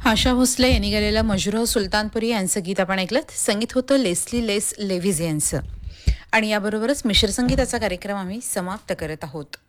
आशा भोसले यांनी गायलेलं मजरूह सुलतानपुरी यांचं गीत आपण ऐकलं. संगीत होतं लेस्ली लेस लेव्हिज यांचं. आणि याबरोबरच मिश्र संगीताचा कार्यक्रम आम्ही समाप्त करत आहोत.